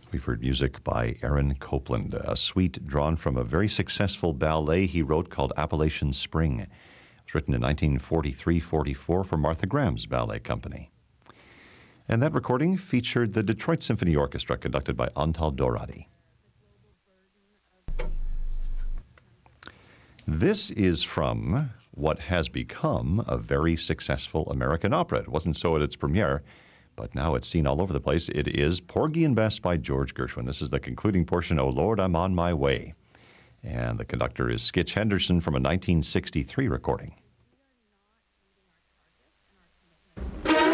We've heard music by Aaron Copland, a suite drawn from a very successful ballet he wrote called Appalachian Spring. It was written in 1943-44 for Martha Graham's ballet company. And that recording featured the Detroit Symphony Orchestra, conducted by Antal Doradi. This is from what has become a very successful American opera. It wasn't so at its premiere, but now it's seen all over the place. It is Porgy and Bess by George Gershwin. This is the concluding portion, "Oh Lord, I'm on my way." And the conductor is Skitch Henderson from a 1963 recording.